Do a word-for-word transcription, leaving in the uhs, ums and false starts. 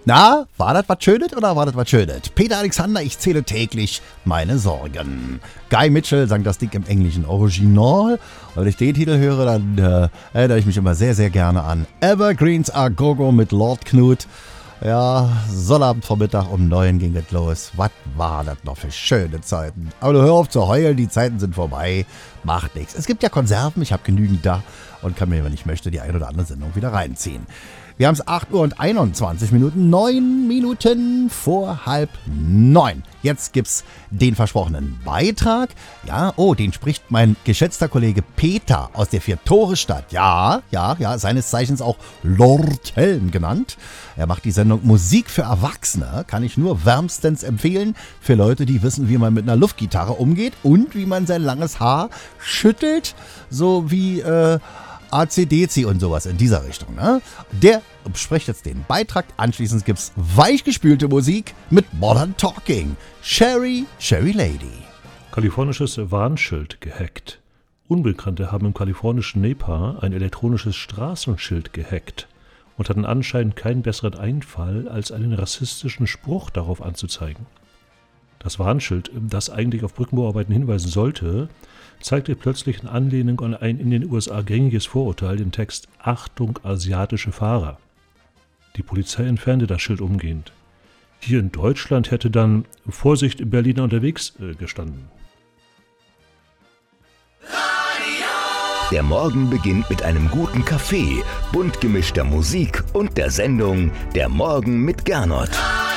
Na, war das was Schönes oder war das was Schönes? Peter Alexander, ich zähle täglich meine Sorgen. Guy Mitchell sang das Ding im englischen Original. Und wenn ich den Titel höre, dann äh, erinnere ich mich immer sehr, sehr gerne an Evergreens A Go-Go mit Lord Knut. Ja, Sonnabendvormittag um neun ging es los. Was war das noch für schöne Zeiten? Aber du hör auf zu heulen, die Zeiten sind vorbei. Macht nichts. Es gibt ja Konserven, ich habe genügend da und kann mir, wenn ich möchte, die ein oder andere Sendung wieder reinziehen. Wir haben es acht Uhr und einundzwanzig Minuten, neun Minuten vor halb neun. Jetzt gibt's den versprochenen Beitrag. Ja, oh, den spricht mein geschätzter Kollege Peter aus der Vier-Tore-Stadt. Ja, ja, ja, seines Zeichens auch Lord Helm genannt. Er macht die Sendung Musik für Erwachsene, kann ich nur wärmstens empfehlen, für Leute, die wissen, wie man mit einer Luftgitarre umgeht und wie man sein langes Haar schüttelt, so wie äh, A C D C und sowas in dieser Richtung. Ne? Der spricht jetzt den Beitrag. Anschließend gibt's weichgespülte Musik mit Modern Talking. Sherry, Sherry Lady. Kalifornisches Warnschild gehackt. Unbekannte haben im kalifornischen Napa ein elektronisches Straßenschild gehackt und hatten anscheinend keinen besseren Einfall, als einen rassistischen Spruch darauf anzuzeigen. Das Warnschild, das eigentlich auf Brückenbauarbeiten hinweisen sollte, zeigte plötzlich in Anlehnung an ein in den U S A gängiges Vorurteil den Text »Achtung, asiatische Fahrer«. Die Polizei entfernte das Schild umgehend. Hier in Deutschland hätte dann »Vorsicht, Berliner unterwegs« äh, gestanden. Der Morgen beginnt mit einem guten Kaffee, bunt gemischter Musik und der Sendung »Der Morgen mit Gernot«.